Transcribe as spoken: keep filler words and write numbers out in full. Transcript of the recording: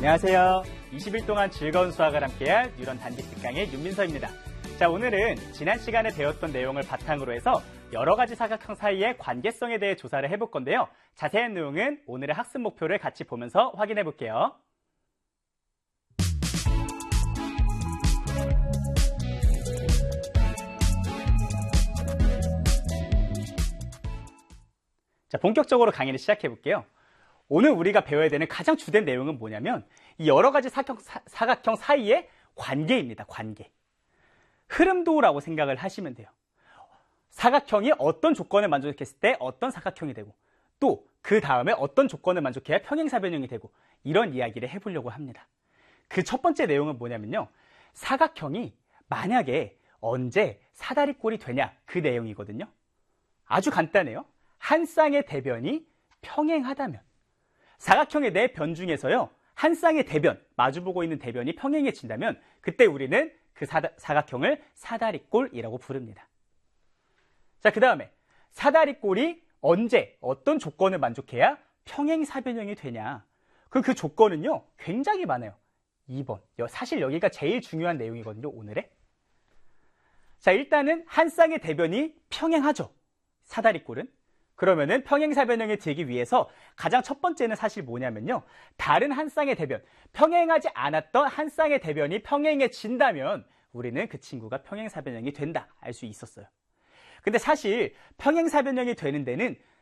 안녕하세요. 이십 일 동안 즐거운 수학을 함께할 뉴런 단기 특강의 윤민서입니다. 자, 오늘은 지난 시간에 배웠던 내용을 바탕으로 해서 여러 가지 사각형 사이의 관계성에 대해 조사를 해볼 건데요. 자세한 내용은 오늘의 학습 목표를 같이 보면서 확인해 볼게요. 자, 본격적으로 강의를 시작해 볼게요. 오늘 우리가 배워야 되는 가장 주된 내용은 뭐냐면 이 여러 가지 사각형, 사, 사각형 사이의 관계입니다. 관계. 흐름도라고 생각을 하시면 돼요. 사각형이 어떤 조건을 만족했을 때 어떤 사각형이 되고 또 그 다음에 어떤 조건을 만족해야 평행사변형이 되고 이런 이야기를 해보려고 합니다. 그 첫 번째 내용은 뭐냐면요. 사각형이 만약에 언제 사다리꼴이 되냐 그 내용이거든요. 아주 간단해요. 한 쌍의 대변이 평행하다면 사각형의 네 변 중에서요. 한 쌍의 대변, 마주보고 있는 대변이 평행해진다면 그때 우리는 그 사다, 사각형을 사다리꼴이라고 부릅니다. 자, 그 다음에 사다리꼴이 언제 어떤 조건을 만족해야 평행사변형이 되냐. 그, 그 조건은요. 굉장히 많아요. 이 번. 사실 여기가 제일 중요한 내용이거든요. 오늘의. 자, 일단은 한 쌍의 대변이 평행하죠. 사다리꼴은. 그러면은 평행사변형이 되기 위해서 가장 첫 번째는 사실 뭐냐면요. 다른 한 쌍의 대변, 평행하지 않았던 한 쌍의 대변이 평행해진다면 우리는 그 친구가 평행사변형이 된다 알 수 있었어요. 근데 사실 평행사변형이 되는 데는